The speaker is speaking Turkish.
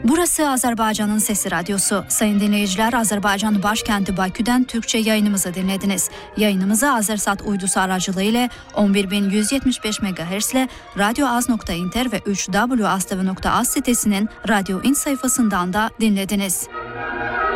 Burası Azerbaycan'ın Sesi Radyosu. Sayın dinleyiciler, Azerbaycan başkenti Bakü'den Türkçe yayınımızı dinlediniz. Yayınımızı Azersat uydusu aracılığıyla 11175 MHz ile radyoaz.inter ve 3w.astv.az sitesinin Radyo İn sayfasından da dinlediniz.